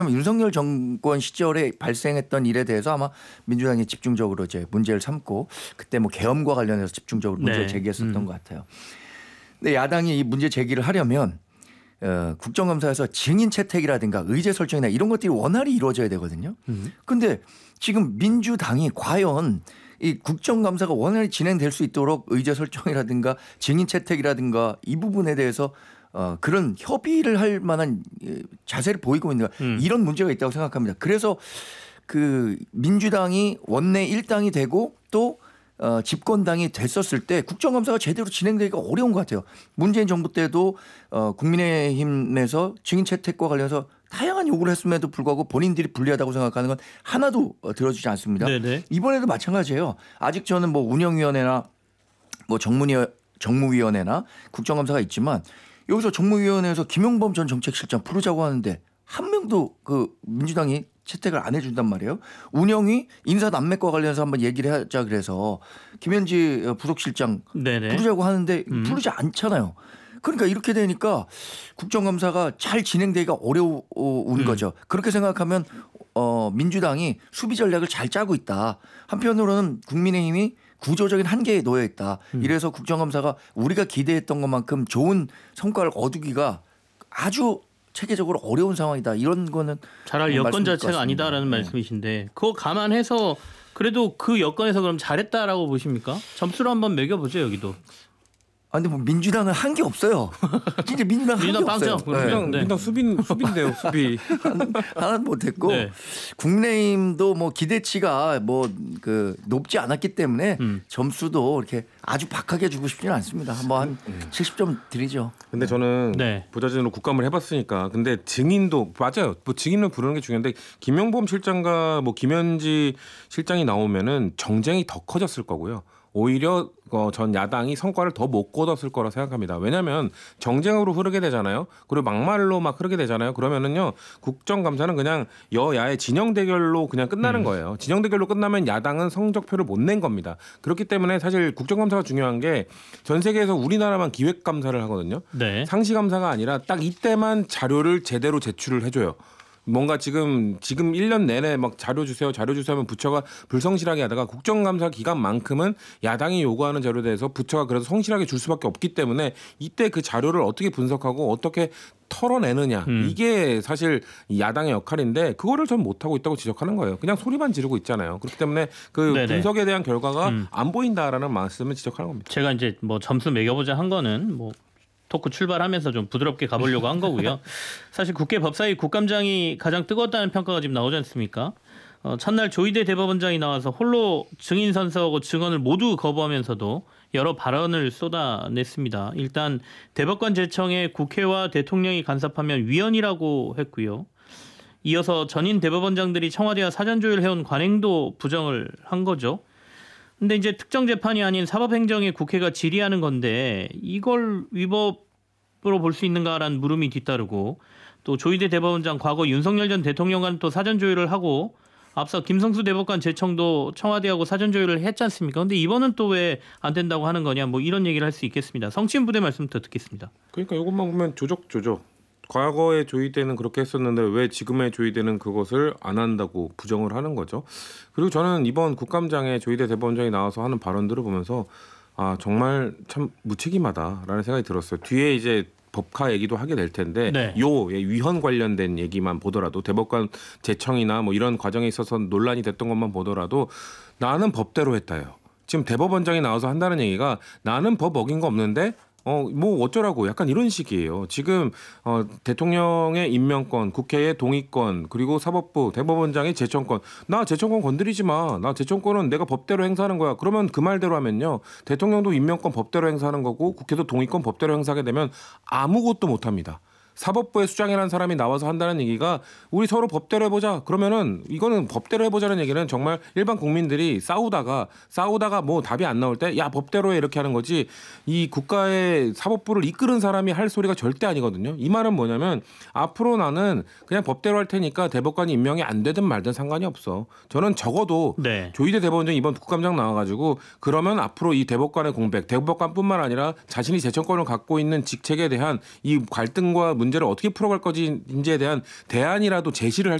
윤석열 정권 시절에 발생했던 일에 대해서 아마 민주당이 집중적으로 이제 문제를 삼고 그때 뭐 계엄과 관련해서 집중적으로 문제를 제기했었던 것 같아요. 근데 야당이 이 문제 제기를 하려면 국정감사에서 증인 채택이라든가 의제 설정이나 이런 것들이 원활히 이루어져야 되거든요. 그런데 지금 민주당이 과연 이 국정감사가 원활히 진행될 수 있도록 의제 설정이라든가 증인 채택이라든가 이 부분에 대해서 그런 협의를 할 만한 자세를 보이고 있는 이런 문제가 있다고 생각합니다. 그래서 그 민주당이 원내 1당이 되고 또 집권당이 됐었을 때 국정감사가 제대로 진행되기가 어려운 것 같아요. 문재인 정부 때도 국민의힘에서 증인 채택과 관련해서 다양한 요구를 했음에도 불구하고 본인들이 불리하다고 생각하는 건 하나도 들어주지 않습니다. 네네. 이번에도 마찬가지예요. 아직 저는 뭐 운영위원회나 뭐 정무위원회나 국정감사가 있지만 여기서 정무위원회에서 김용범 전 정책실장 부르자고 하는데 한 명도 그 민주당이 채택을 안 해준단 말이에요. 운영위 인사남맥과 관련해서 한번 얘기를 하자 그래서 김현지 부속실장 부르자고 하는데 부르지 않잖아요. 그러니까 이렇게 되니까 국정감사가 잘 진행되기가 어려운 거죠. 그렇게 생각하면 민주당이 수비 전략을 잘 짜고 있다. 한편으로는 국민의힘이 구조적인 한계에 놓여 있다. 이래서 국정감사가 우리가 기대했던 것만큼 좋은 성과를 거두기가 아주 체계적으로 어려운 상황이다. 이런 거는 잘할 여건 자체가 아니다라는 말씀이신데 그거 감안해서 그래도 그 여건에서 그럼 잘했다라고 보십니까? 점수로 한번 매겨보죠 여기도. 아 근데 뭐 민주당은 한 게 없어요. 진짜 민주당 한 게 없어요. 민주당 수비인데요, 수비. 하나도 못했고 국민의힘도 뭐 기대치가 뭐 그 높지 않았기 때문에 점수도 이렇게 아주 박하게 주고 싶지는 않습니다. 한번 한 70점 드리죠. 근데 저는 부자진으로 국감을 해봤으니까 근데 증인도 맞아요. 뭐 증인을 부르는 게 중요한데 김용범 실장과 뭐 김현지 실장이 나오면은 정쟁이 더 커졌을 거고요. 오히려 전 야당이 성과를 더 못 거뒀을 거라 생각합니다. 왜냐하면 정쟁으로 흐르게 되잖아요. 그리고 막말로 막 흐르게 되잖아요. 그러면은요 국정감사는 그냥 여야의 진영 대결로 그냥 끝나는 거예요. 진영 대결로 끝나면 야당은 성적표를 못 낸 겁니다. 그렇기 때문에 사실 국정감사가 중요한 게 전 세계에서 우리나라만 기획감사를 하거든요. 상시감사가 아니라 딱 이때만 자료를 제대로 제출을 해줘요. 뭔가 지금 1년 내내 막 자료 주세요 하면 부처가 불성실하게 하다가 국정감사 기간만큼은 야당이 요구하는 자료에 대해서 부처가 그래서 성실하게 줄 수밖에 없기 때문에 이때 그 자료를 어떻게 분석하고 어떻게 털어내느냐 이게 사실 야당의 역할인데 그거를 전 못하고 있다고 지적하는 거예요. 그냥 소리만 지르고 있잖아요. 그렇기 때문에 그 분석에 대한 결과가 안 보인다라는 말씀을 지적하는 겁니다. 제가 이제 뭐 점수 매겨보자 한 거는 뭐 토크 출발하면서 좀 부드럽게 가보려고 한 거고요. 사실 국회 법사위 국감장이 가장 뜨거웠다는 평가가 지금 나오지 않습니까? 첫날 조희대 대법원장이 나와서 홀로 증인 선서하고 증언을 모두 거부하면서도 여러 발언을 쏟아냈습니다. 일단 대법관 제청에 국회와 대통령이 간섭하면 위헌이라고 했고요. 이어서 전임 대법원장들이 청와대와 사전 조율해온 관행도 부정을 한 거죠. 근데 이제 특정 재판이 아닌 사법행정에 국회가 질의하는 건데 이걸 위법으로 볼 수 있는가라는 물음이 뒤따르고 또 조희대 대법원장 과거 윤석열 전 대통령과는 또 사전 조율을 하고 앞서 김성수 대법관 제청도 청와대하고 사전 조율을 했지 않습니까? 근데 이번은 또 왜 안 된다고 하는 거냐 뭐 이런 얘기를 할 수 있겠습니다. 성취인 부대 말씀부터 듣겠습니다. 그러니까 이것만 보면 조적. 과거의 조의대는 그렇게 했었는데 왜 지금의 조의대는 그것을 안 한다고 부정을 하는 거죠. 그리고 저는 이번 국감장에 조의대 대법원장이 나와서 하는 발언들을 보면서 아 정말 참 무책임하다라는 생각이 들었어요. 뒤에 이제 법카 얘기도 하게 될 텐데 요 위헌 관련된 얘기만 보더라도 대법관 제청이나 뭐 이런 과정에 있어서 논란이 됐던 것만 보더라도 나는 법대로 했다요. 지금 대법원장이 나와서 한다는 얘기가 나는 법 어긴 거 없는데 뭐 어쩌라고 약간 이런 식이에요. 지금 대통령의 임명권, 국회의 동의권, 그리고 사법부, 대법원장의 제청권. 나 제청권 건드리지 마. 나 제청권은 내가 법대로 행사하는 거야. 그러면 그 말대로 하면요. 대통령도 임명권 법대로 행사하는 거고 국회도 동의권 법대로 행사하게 되면 아무것도 못 합니다. 사법부의 수장이라는 사람이 나와서 한다는 얘기가 우리 서로 법대로 해보자. 그러면은 이거는 법대로 해보자는 얘기는 정말 일반 국민들이 싸우다가 뭐 답이 안 나올 때 야 법대로 해 이렇게 하는 거지 이 국가의 사법부를 이끄는 사람이 할 소리가 절대 아니거든요. 이 말은 뭐냐면 앞으로 나는 그냥 법대로 할 테니까 대법관이 임명이 안 되든 말든 상관이 없어. 저는 적어도 조희대 대법원장 이번 국감장 나와가지고 그러면 앞으로 이 대법관의 공백, 대법관뿐만 아니라 자신이 제청권을 갖고 있는 직책에 대한 이 갈등과 문제를 어떻게 풀어갈 것인지에 대한 대안이라도 제시를 할